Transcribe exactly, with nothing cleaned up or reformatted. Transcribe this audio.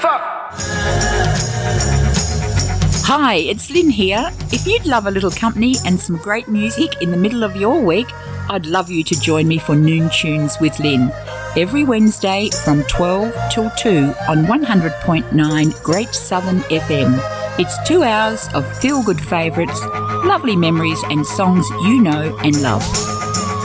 fuck? Hi, it's Lynn here. If you'd love a little company and some great music in the middle of your week, I'd love you to join me for Noon Tunes with Lynn. Every Wednesday from twelve till two on one hundred point nine Great Southern F M. It's two hours of feel-good favourites, lovely memories and songs you know and love.